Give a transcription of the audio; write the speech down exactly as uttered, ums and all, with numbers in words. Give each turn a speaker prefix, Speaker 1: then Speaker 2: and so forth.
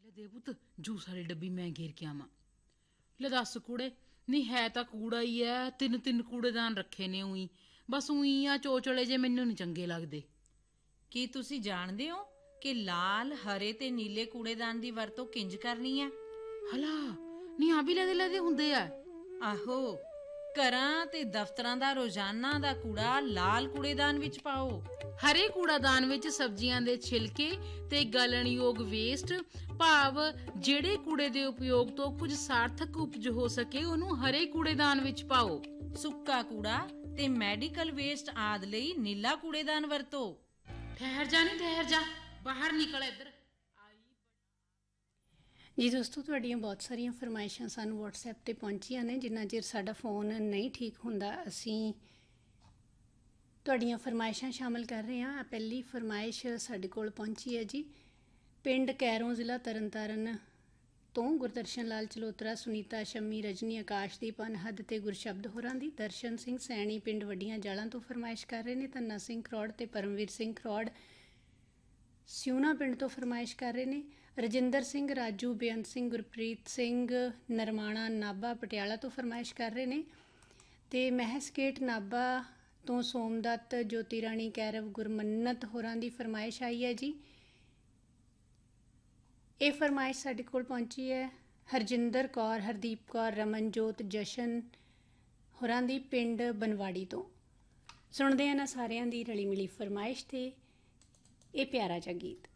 Speaker 1: दे पुत जूस वाली डब्बी मैं घेर के आवां। ले दस कूड़े नहीं है तां कूड़ा ही है, तिन तिन कूड़ेदान रखे ने उई, बस उई आ चोचले जे मैनू नहीं चंगे लगदे।
Speaker 2: ਕੀ ਤੁਸੀਂ ਜਾਣਦੇ ਹੋ ਕਿ ਲਾਲ ਹਰੇ ਤੇ ਨੀਲੇ ਕੂੜੇਦਾਨ ਦੀ ਵਰਤੋਂ ਕਿੰਜ ਕਰਨੀ ਹੈ?
Speaker 1: ਹਲਾ ਨਹੀਂ ਆ ਵੀ ਲਦੇ ਲਦੇ ਹੁੰਦੇ ਆ।
Speaker 2: ਆਹੋ, ਘਰਾਂ ਤੇ ਦਫ਼ਤਰਾਂ ਦਾ ਰੋਜ਼ਾਨਾ ਦਾ ਕੂੜਾ ਲਾਲ ਕੂੜੇਦਾਨ ਵਿੱਚ ਪਾਓ।
Speaker 1: ਹਰੇ ਕੂੜਾਦਾਨ ਵਿੱਚ ਸਬਜ਼ੀਆਂ ਦੇ ਛਿਲਕੇ ਤੇ ਗਲਣਯੋਗ ਵੇਸਟ ਭਾਵ ਜਿਹੜੇ ਕੂੜੇ ਦੇ ਉਪਯੋਗ ਤੋਂ ਕੁਝ ਸਾਰਥਕ ਉਪਜ ਹੋ ਸਕੇ ਉਹਨੂੰ ਹਰੇ ਕੂੜੇਦਾਨ ਵਿੱਚ ਪਾਓ।
Speaker 2: ਸੁੱਕਾ ਕੂੜਾ ਤੇ ਮੈਡੀਕਲ ਵੇਸਟ ਆਦਿ ਲਈ ਨੀਲਾ ਕੂੜੇਦਾਨ ਵਰਤੋ।
Speaker 1: ਠਹਿਰ ਜਾ ਨਹੀਂ ਠਹਿਰ ਜਾ, ਬਾਹਰ ਨਿਕਲ ਇੱਧਰ।
Speaker 3: ਜੀ ਦੋਸਤੋ, ਤੁਹਾਡੀਆਂ ਬਹੁਤ ਸਾਰੀਆਂ ਫਰਮਾਇਸ਼ਾਂ ਸਾਨੂੰ ਵਟਸਐਪ 'ਤੇ ਪਹੁੰਚੀਆਂ ਨੇ। ਜਿੰਨਾ ਚਿਰ ਸਾਡਾ ਫੋਨ ਨਹੀਂ ਠੀਕ ਹੁੰਦਾ ਅਸੀਂ ਤੁਹਾਡੀਆਂ ਫਰਮਾਇਸ਼ਾਂ ਸ਼ਾਮਲ ਕਰ ਰਹੇ ਹਾਂ। ਪਹਿਲੀ ਫਰਮਾਇਸ਼ ਸਾਡੇ ਕੋਲ ਪਹੁੰਚੀ ਹੈ ਜੀ, ਪਿੰਡ ਕੈਰੋਂ ਜ਼ਿਲ੍ਹਾ ਤਰਨਤਾਰਨ ਤੋਂ ਗੁਰਦਰਸ਼ਨ ਲਾਲ ਚਲੋਤਰਾ, ਸੁਨੀਤਾ, ਸ਼ੰਮੀ, ਰਜਨੀ, ਆਕਾਸ਼ਦੀਪ, ਅਨਹਦ ਤੇ ਗੁਰਸ਼ਬਦ ਹੋਰਾਂ ਦੀ। ਦਰਸ਼ਨ ਸਿੰਘ ਸੈਣੀ ਪਿੰਡ ਵੱਡੀਆਂ ਜਾਲਾਂ ਤੋਂ ਫਰਮਾਇਸ਼ ਕਰ ਰਹੇ ਨੇ। ਧੰਨਾ ਸਿੰਘ ਕਰੋੜ ਤੇ ਪਰਮਵੀਰ ਸਿੰਘ ਕਰੋੜ ਸਿਊਣਾ ਪਿੰਡ ਤੋਂ ਫਰਮਾਇਸ਼ ਕਰ ਰਹੇ ਨੇ। ਰਜਿੰਦਰ ਸਿੰਘ, ਰਾਜੂ, ਬੇਅੰਤ ਸਿੰਘ, ਗੁਰਪ੍ਰੀਤ ਸਿੰਘ ਨਰਮਾਣਾ ਨਾਭਾ ਪਟਿਆਲਾ ਤੋਂ ਫਰਮਾਇਸ਼ ਕਰ ਰਹੇ ਨੇ। ਅਤੇ ਮਹਿਸਕੇਟ ਨਾਭਾ ਤੋਂ ਸੋਮਦੱਤ, ਜੋਤੀ ਰਾਣੀ, ਕੈਰਵ, ਗੁਰਮੰਨਤ ਹੋਰਾਂ ਦੀ ਫਰਮਾਇਸ਼ ਆਈ ਹੈ ਜੀ। ਇਹ ਫਰਮਾਇਸ਼ ਸਾਡੇ ਕੋਲ ਪਹੁੰਚੀ ਹੈ ਹਰਜਿੰਦਰ ਕੌਰ, ਹਰਦੀਪ ਕੌਰ, ਰਮਨਜੋਤ, ਜਸ਼ਨ ਹੋਰਾਂ ਦੀ ਪਿੰਡ ਬਨਵਾੜੀ ਤੋਂ। ਸੁਣਦੇ ਹਾਂ ਇਹਨਾਂ ਸਾਰਿਆਂ ਦੀ ਰਲੀ ਮਿਲੀ ਫਰਮਾਇਸ਼ ਤੇ ਇਹ ਪਿਆਰਾ ਜਿਹਾ ਗੀਤ।